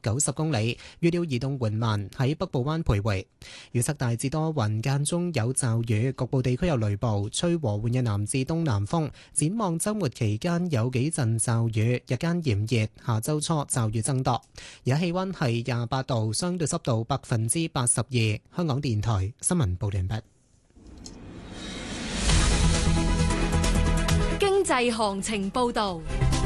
290公里，預料移動緩慢，喺北部灣徘徊。預測大致多雲，間中有驟雨，局部地區有雷暴，吹和緩嘅南至東南風。展望週末期間有幾陣驟雨，日間炎熱，下週初驟雨增多。而家氣溫係28度，相對濕度82%。香港電台新聞報道完畢。 經濟行情報道。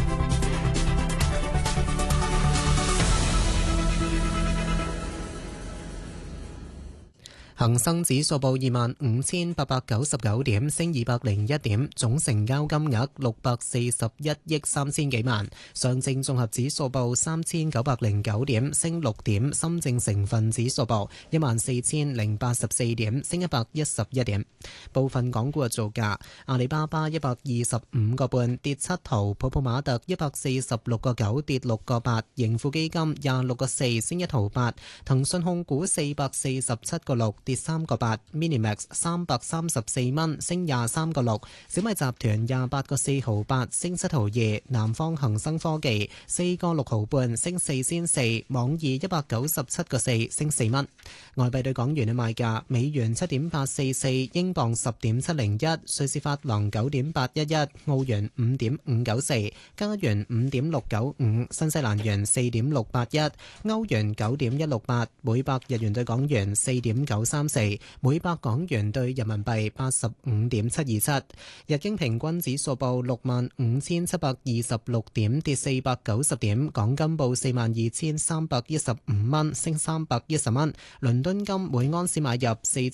恒生指數報25,899點，升201點，總成交金額641億3千幾萬。上證綜合指數報3,909點，升6點。深證成分指數報14,084點，升111點。部分港股嘅造價：阿里巴巴125個半，跌7毫；普普馬特146個9，跌6個8；盈富基金26個4，升1毫8；騰訊控股447個6，跌3個8 ，Minimax 334蚊，升23個6，小米集團28個4毫8，升7毫2，南方恒生科技4個6毫半，升4仙4，網易197個4，升4蚊。外幣對港元嘅賣價：美元7.844，英鎊10.701，瑞士法郎9.811，澳元5.594，加元5.695，新西蘭元4.681，歐元9.168，每百日元對港元4.934，每百港元對人民幣85.727。日經平均指數報65,726點，跌490點。港金報42,315蚊，升310蚊。倫敦金每盎司買入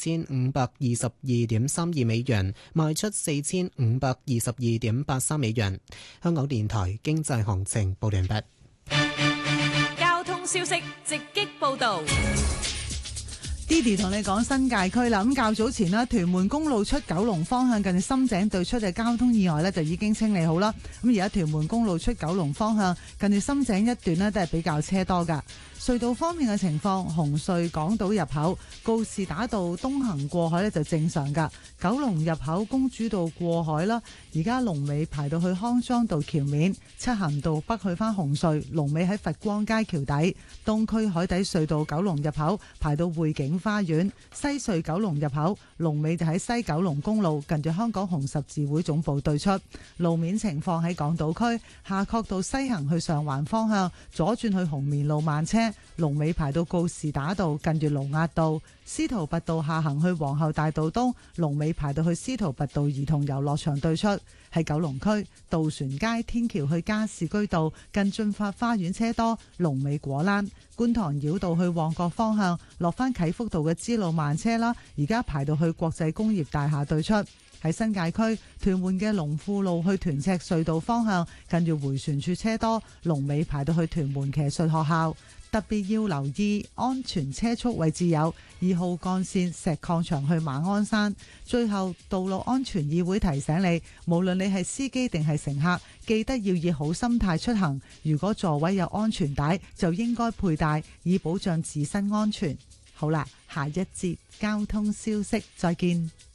4,522.32美元，賣出4,522.83美元。香港電台經濟行情報完畢。 交通消息直擊報道。 Didi 同你講新界區啦，咁較早前呢，屯門公路出九龍方向近住深井對出嘅交通意外呢，就已經清理好啦。咁而家屯門公路出九龍方向近住深井一段呢，都係比較車多噶。隧道方面嘅情況，紅隧港島入口告士打道東行過海呢就正常噶，九龍入口公主道過海啦，而家龍尾排到去康莊道橋面，漆咸道北去返紅隧，龍尾喺佛光街橋底，東區海底隧道九龍入口排到匯景花園，西隧九龍入口龍尾就喺西九龍公路近住香港紅十字會總部對出。路面情況喺港島區夏慤道西行去上環方向左轉去紅棉路慢車，龍尾排到告士打道近住盧押道，司徒拔道下行去皇后大道東，龍尾排到去司徒拔道兒童遊樂場對出。喺九龍區渡船街天橋去加士居道近駿發花園車多，龍尾果欄。觀塘繞道去旺角方向落返啟福道嘅支路慢車啦，而家排到去國際工業大廈對出。喺新界區屯門嘅龍富路去屯赤隧道方向近住迴旋處車多，龍尾排到去屯門騎術學校。特別要留意安全車速位置有2號幹線石礦場去馬鞍山。最後，道路安全議會提醒你，無論你係司機定係乘客，記得要以好心態出行。如果座位有安全帶，就應該佩戴，以保障自身安全。好啦，下一節交通消息，再見。